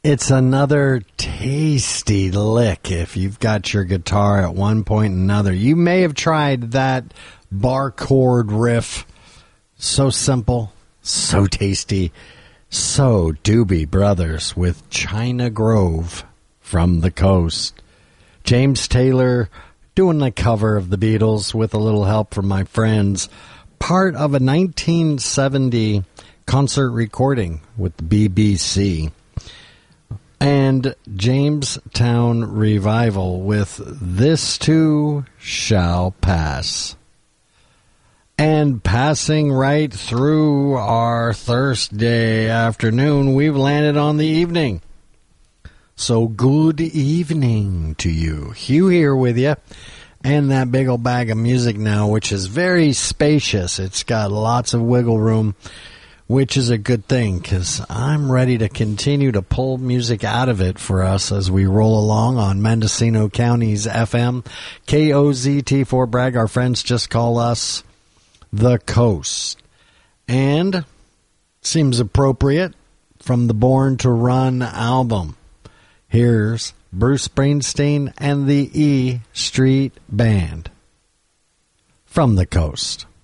It's another tasty lick if you've got your guitar at one point or another. You may have tried that bar chord riff. So simple, so tasty, so Doobie Brothers with China Grove from the Coast. James Taylor doing a cover of the Beatles with a little help from my friends. Part of a 1970 concert recording with the BBC. And Jamestown Revival with This Too Shall Pass. And passing right through our Thursday afternoon, we've landed on the evening. So good evening to you. Hugh here with you. And that big old bag of music now, which is very spacious. It's got lots of wiggle room, which is a good thing because I'm ready to continue to pull music out of it for us as we roll along on Mendocino County's FM, KOZT for Bragg. Our friends just call us The Coast. And seems appropriate from the Born to Run album. Here's Bruce Springsteen and the E Street Band from the Coast.